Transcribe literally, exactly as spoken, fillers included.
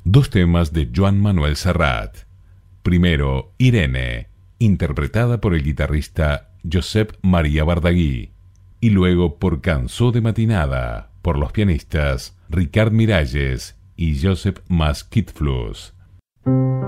dos temas de Joan Manuel Serrat. Primero, Irene, interpretada por el guitarrista Josep Maria Bardaguí, y luego por Cançó de matinada, por los pianistas Ricard Miralles y Josep Mas Kitflus.